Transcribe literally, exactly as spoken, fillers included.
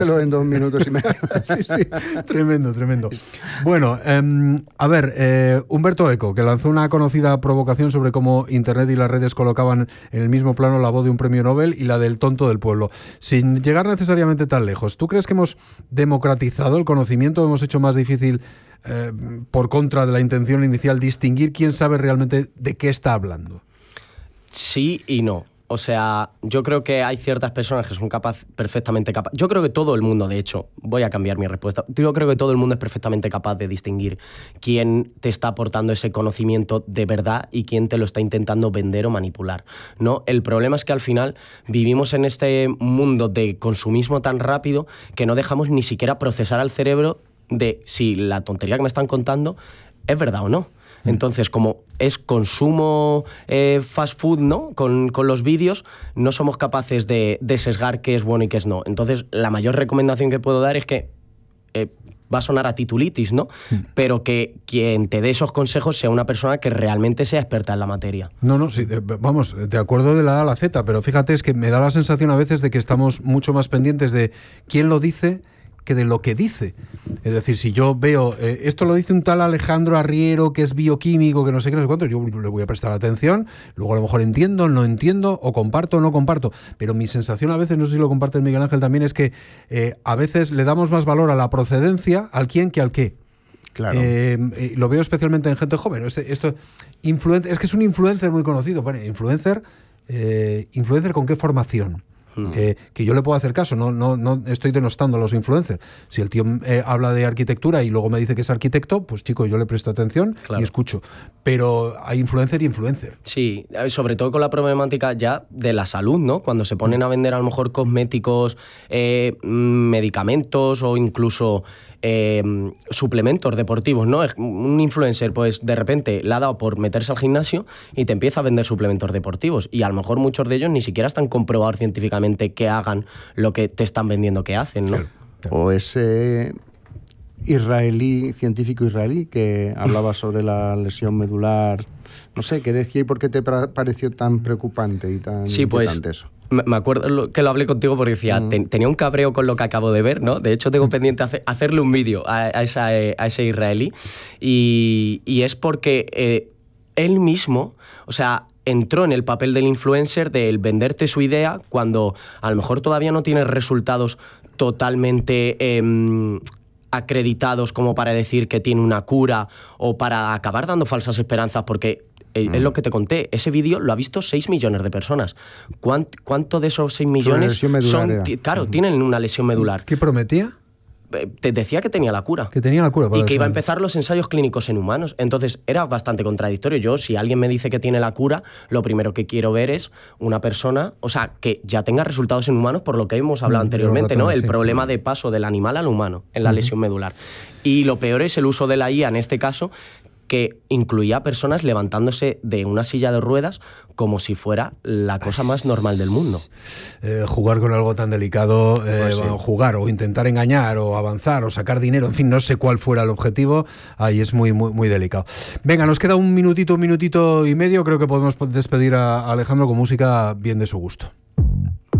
en dos minutos y medio. Sí, sí, tremendo, tremendo. Bueno, eh, a ver, eh, Humberto Eco, que lanzó una conocida provocación sobre cómo Internet y las redes colocaban en el mismo plano la voz de un premio Nobel y la del tonto del pueblo. Sin llegar necesariamente tan lejos, ¿tú crees que hemos democratizado el conocimiento? ¿Hemos hecho más difícil, eh, por contra de la intención inicial, distinguir quién sabe realmente de qué está hablando? Sí y no. O sea, yo creo que hay ciertas personas que son capaz, perfectamente capaces. Yo creo que todo el mundo, de hecho, voy a cambiar mi respuesta. Yo creo que todo el mundo es perfectamente capaz de distinguir quién te está aportando ese conocimiento de verdad y quién te lo está intentando vender o manipular, ¿no? El problema es que al final vivimos en este mundo de consumismo tan rápido que no dejamos ni siquiera procesar al cerebro de si la tontería que me están contando es verdad o no. Entonces, como es consumo eh, fast food, ¿no? Con, con los vídeos, no somos capaces de, de sesgar qué es bueno y qué es no. Entonces, la mayor recomendación que puedo dar es que eh, va a sonar a titulitis, ¿no? Mm. Pero que quien te dé esos consejos sea una persona que realmente sea experta en la materia. No, no, sí, vamos, de acuerdo de la A a la Z, pero fíjate, es que me da la sensación a veces de que estamos mucho más pendientes de quién lo dice que de lo que dice. Es decir, si yo veo, eh, esto lo dice un tal Alejandro Arriero, que es bioquímico, que no sé qué, no sé cuánto, yo le voy a prestar atención, luego a lo mejor entiendo, no entiendo, o comparto o no comparto. Pero mi sensación a veces, no sé si lo comparte Miguel Ángel también, es que eh, a veces le damos más valor a la procedencia, al quién que al qué. Claro. Eh, eh, lo veo especialmente en gente joven. Este, esto, influencer, es que es un influencer muy conocido. Bueno, influencer, eh, influencer ¿con qué formación? Eh, que yo le puedo hacer caso, no, no, no estoy denostando a los influencers. Si el tío eh, habla de arquitectura y luego me dice que es arquitecto, pues chico, yo le presto atención, claro, y escucho. Pero hay influencer y influencer. Sí, sobre todo con la problemática ya de la salud, ¿no? Cuando se ponen a vender a lo mejor cosméticos, eh, medicamentos o incluso Eh, suplementos deportivos, ¿no? Un influencer, pues de repente le ha dado por meterse al gimnasio y te empieza a vender suplementos deportivos y a lo mejor muchos de ellos ni siquiera están comprobados científicamente que hagan lo que te están vendiendo que hacen, ¿no? Claro, claro. O ese israelí, científico israelí que hablaba sobre la lesión medular, no sé, ¿qué decía y por qué te pareció tan preocupante y tan sí, importante pues, eso? Me acuerdo que lo hablé contigo porque decía, mm. ten, tenía un cabreo con lo que acabo de ver, ¿no? De hecho, tengo pendiente hacer, hacerle un vídeo a, a, esa, a ese israelí y, y es porque eh, él mismo, o sea, entró en el papel del influencer, del venderte su idea, cuando a lo mejor todavía no tienes resultados totalmente Eh, acreditados como para decir que tiene una cura o para acabar dando falsas esperanzas, porque es mm. lo que te conté, ese vídeo lo ha visto seis millones de personas. ¿Cuánto, cuánto de esos seis millones son, claro, mm. tienen una lesión medular? ¿Qué prometía? Te decía que tenía la cura. Que tenía la cura. Y que iba a empezar los ensayos clínicos en humanos. Entonces, era bastante contradictorio. Yo, si alguien me dice que tiene la cura, lo primero que quiero ver es una persona, o sea, que ya tenga resultados en humanos, por lo que hemos hablado mm, anteriormente, ratones, ¿no? El sí. problema de paso del animal al humano en la uh-huh. lesión medular. Y lo peor es el uso de la I A en este caso, que incluía a personas levantándose de una silla de ruedas como si fuera la cosa más normal del mundo. Eh, jugar con algo tan delicado, eh, pues sí. jugar o intentar engañar o avanzar o sacar dinero, en fin, no sé cuál fuera el objetivo, ahí es muy, muy, muy delicado. Venga, nos queda un minutito, un minutito y medio, creo que podemos despedir a Alejandro con música bien de su gusto.